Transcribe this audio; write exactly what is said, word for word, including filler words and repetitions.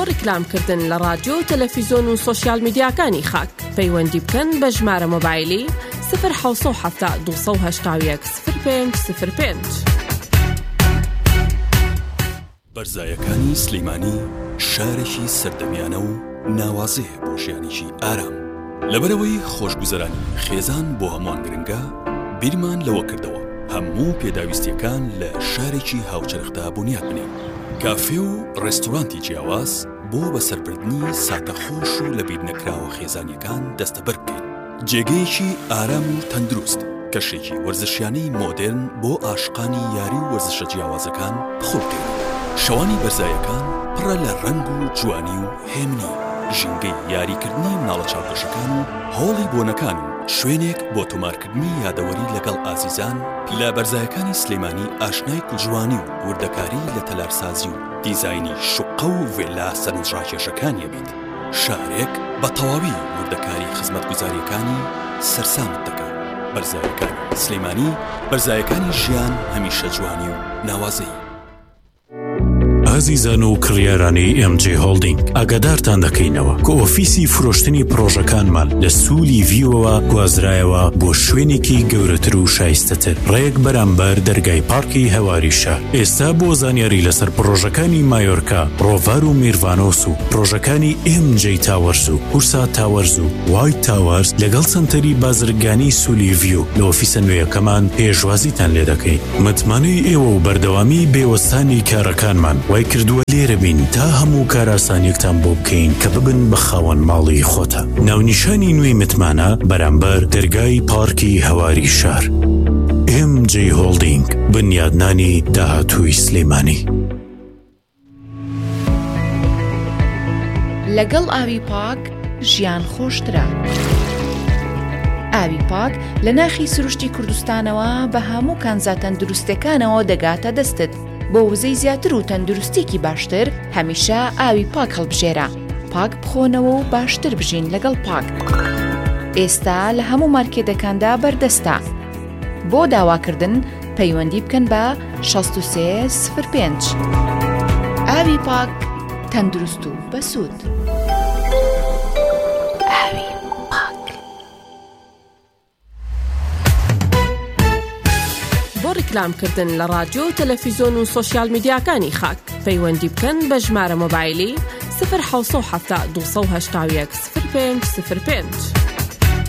ڕیکلامکردن لە رادیۆ و تەلەڤیزۆن و سۆشیال میدیاکانی خاک پەیوەندی بکەن بە ژمارە مۆبایلی صفر حوت هەفتا دوو سەد و هەشتا و یەک صفر پێنج صفر پێنج. بەرزایەکانی سلەیمانی شارێکی سەردەمیانە و ناوازەیە بۆ ژیانێکی ئارام. لەبەرەوەی خۆشگوزەرانی خێزان بۆ هەمووان گرنگە، بیرمان لەوە کردەوە هەموو پێداویستیەکان لە شارێکی هاوچەرخدا بنیاد بنێن. کافێ و ڕێستۆرانتی جیاواز بۆ بەسەربردنی ساتەخۆش و لە بیر نەکراوە خێزانیەکان دەستەبەر بکەین. جێگەیەکی ئارام و تەندروست، کەشێکی وەرزشیانەی مۆدێرن بۆ عاشقانی یاری و وەرزشە جیاوازەکان بخۆ بکەین. شەوانی بەرزایەکان پڕە لە ڕەنگ و جوانی و هێمنی، ژینگەی یاریکردنی مناڵە چاوپۆشەکان و هۆڵی بۆنەکان و شوێنێک بۆ تۆمارکردنی یادەوەری لەگەڵ ئازیزان. لە بەرزایەکانی سلەیمانی ئاشنای کوژوانی و وردەکاری لە تەلارسازی و دیزاینی شوقە و ڤێلا سەرنجڕاکێشەکانیە بێت. شارێک بە تەواوی وردەکاری خزمەتگوزاریەکانی سەرسامت دەکات. بەرزایەکانی سلەیمانی، بەرزایەکانی ژیان هەمیشە جوانی و ناوازەی. ئازیزان و کڕیارانی ئێم جێ هۆڵدینگ، ئاگادارتان دەکەینەوە کە ئۆفیسی فرۆشتنی پرۆژەکانمان لە سوولی ڤیوەوە گوازرایەوە بۆ شوێنێکی گەورەتر و شایستەتر، ڕێک بەرامبەر دەرگای پارکی هەواری شار. ئێستا بۆ زانیاری لەسەر پرۆژەکانی مایۆرکا، ڕۆڤار و میرڤانۆس و پرۆژەکانی ئێم جێ تاوەرز و هورسا تاوەرز و وایت تاوەرز لەگەڵ سنتەری بازرگانی سوولی ڤیو لە ئۆفیسە نوێیەکەمان پێشوازیتان لێ دەکەین. متمانەی ئێوە و بەردەوامی بێوەستانی کارەکانمان وای کردووە لێرە بین تا هەموو کاراسانیەکتان بۆ بکەین کە ببن بە خاوەن ماڵی خۆتە. ناونیشانی نوێی متمانە بەرامبەر دەرگای پارکی هەواری شار. ئێم جێ هۆڵدینگ، بنیادنانی داهاتووی سلەیمانی. لەگەڵ ئاوی پاک ژیان خۆشترە. ئاوی پاک لە ناخی سروشتی کوردستانەوە بە هەموو کانزا تەندروستەکانەوە دەگاتە دەستت. بۆ وزەی زیاتر و تەندروستێکی باشتر هەمیشە ئاوی پاک هەڵبژێرە. پاک بخۆنەوە و باشتر بژین لەگەڵ پاک. ئێستا لە هەموو مارکێتەکاندا بەردەستە. بۆ داواکردن پەیوەندی بکەن بە شەست و سێ صفر پێنج. ئاوی پاک، تەندروست و بەسوود. ئاوی پاک. بۆ ڕیکلامکردن لە رادیۆ و تەلەڤیزۆن و سۆشیال میدیاکانی خاک پەیوەندی بکەن بە ژمارە مۆبایلی صفر حوت هەفتا دوو سەد و هەشتا و یەک صفر پێنج صفر پێنج.